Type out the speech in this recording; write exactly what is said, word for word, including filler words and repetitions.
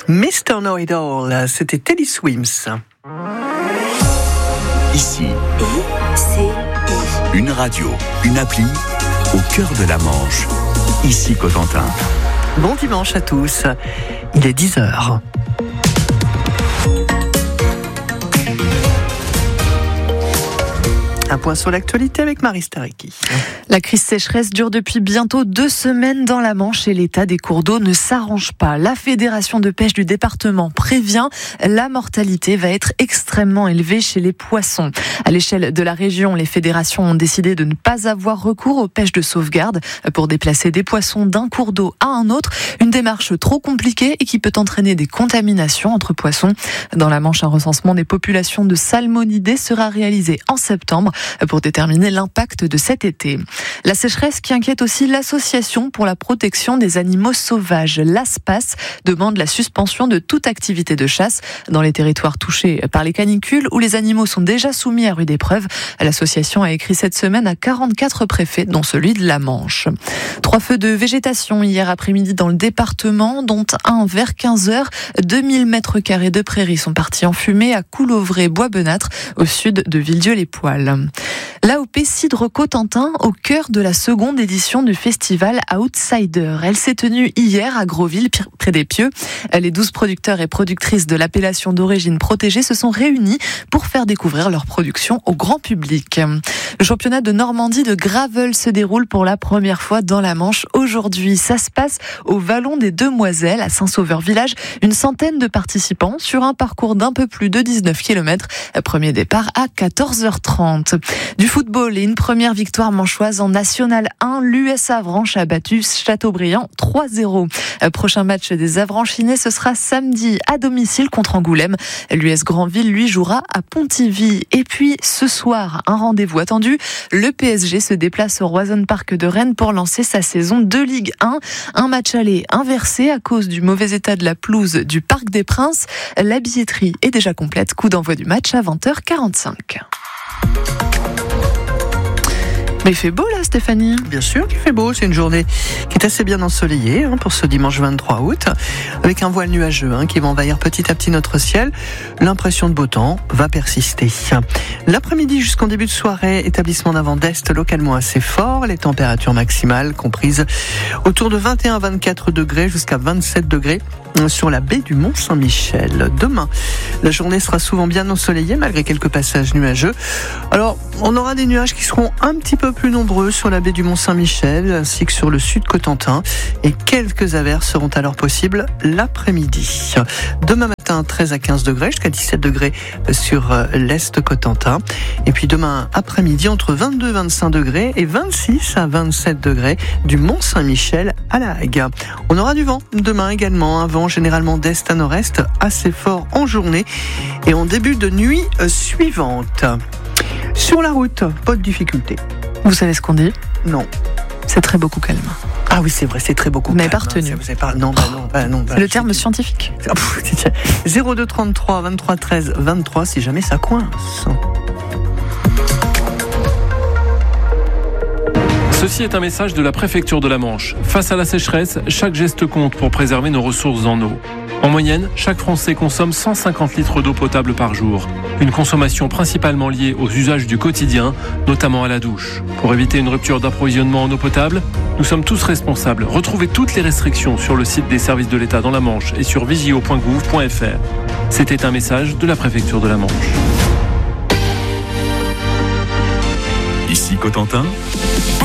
mister Know-It-All, c'était Teddy Swims. Ici, I C I. une radio, une appli, au cœur de la Manche. Ici Cotentin. Bon dimanche à tous, il est dix heures. Un point sur l'actualité avec Marie Staricki. La crise sécheresse dure depuis bientôt deux semaines dans la Manche et l'état des cours d'eau ne s'arrange pas. La fédération de pêche du département prévient, la mortalité va être extrêmement élevée chez les poissons. À l'échelle de la région, les fédérations ont décidé de ne pas avoir recours aux pêches de sauvegarde pour déplacer des poissons d'un cours d'eau à un autre. Une démarche trop compliquée et qui peut entraîner des contaminations entre poissons. Dans la Manche, un recensement des populations de salmonidés sera réalisé en septembre pour déterminer l'impact de cet été. La sécheresse qui inquiète aussi l'association pour la protection des animaux sauvages. L'ASPAS demande la suspension de toute activité de chasse dans les territoires touchés par les canicules où les animaux sont déjà soumis à rude épreuve. L'association a écrit cette semaine à quarante-quatre préfets, dont celui de la Manche. Trois feux de végétation hier après-midi dans le département, dont un vers quinze heures. deux mille mètres carrés de prairies sont partis en fumée à Coulouvray-Bois-Benâtre, au sud de Villedieu-les-Poils. L'A O P Cidre Cotentin au cœur de la seconde édition du festival Outsider. Elle s'est tenue hier à Grosville, près des Pieux. Les douze producteurs et productrices de l'appellation d'origine protégée se sont réunis pour faire découvrir leur production au grand public. Le championnat de Normandie de gravel se déroule pour la première fois dans la Manche aujourd'hui. Ça se passe au Vallon des Demoiselles à Saint-Sauveur-Village. Une centaine de participants sur un parcours d'un peu plus de dix-neuf kilomètres. Premier départ à quatorze heures trente. Du football et une première victoire manchoise en National un. L'U S Avranches a battu Châteaubriand trois zéro. Prochain match des Avranchinais, ce sera samedi à domicile contre Angoulême. L'U S Granville, lui, jouera à Pontivy. Et puis, ce soir, un rendez-vous attendu. Le P S G se déplace au Roison Park de Rennes pour lancer sa saison de Ligue un. Un match aller inversé à cause du mauvais état de la pelouse du Parc des Princes. La billetterie est déjà complète. Coup d'envoi du match à vingt heures quarante-cinq. Mais il fait beau là, Stéphanie. Bien sûr qu'il fait beau, c'est une journée qui est assez bien ensoleillée hein, pour ce dimanche vingt-trois août, avec un voile nuageux hein, qui va envahir petit à petit notre ciel. L'impression de beau temps va persister. L'après-midi jusqu'en début de soirée, établissement d'un vent d'est localement assez fort, les températures maximales comprises autour de vingt et un à vingt-quatre degrés jusqu'à vingt-sept degrés sur la baie du Mont-Saint-Michel. Demain, la journée sera souvent bien ensoleillée malgré quelques passages nuageux. Alors, on aura des nuages qui seront un petit peu plus nombreux sur la baie du Mont-Saint-Michel ainsi que sur le sud Cotentin et quelques averses seront alors possibles l'après-midi. Demain matin, treize à quinze degrés jusqu'à dix-sept degrés sur l'est Cotentin et puis demain après-midi entre vingt-deux à vingt-cinq degrés et vingt-six à vingt-sept degrés du Mont-Saint-Michel à la Hague. On aura du vent demain également, un vent généralement d'est à nord-est assez fort en journée et en début de nuit suivante. Sur la route, pas de difficulté. Vous savez ce qu'on dit ? Non. C'est très beaucoup calme. Ah oui, c'est vrai, c'est très beaucoup calme. Vous n'avez pas retenu. Vous avez pas... Non, bah non, bah non. Bah, c'est le terme scientifique. zéro deux trente-trois vingt-trois treize vingt-trois si jamais ça coince. Ceci est un message de la préfecture de la Manche. Face à la sécheresse, chaque geste compte pour préserver nos ressources en eau. En moyenne, chaque Français consomme cent cinquante litres d'eau potable par jour. Une consommation principalement liée aux usages du quotidien, notamment à la douche. Pour éviter une rupture d'approvisionnement en eau potable, nous sommes tous responsables. Retrouvez toutes les restrictions sur le site des services de l'État dans la Manche et sur vigio point gouv point f r. C'était un message de la préfecture de la Manche. Ici Cotentin.